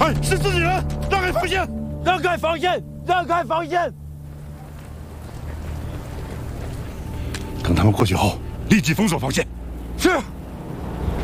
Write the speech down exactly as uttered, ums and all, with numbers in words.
哎，是自己人，让开防线！ 让开防线！让开防线！ 等他们过去后，立即封锁防线。 是。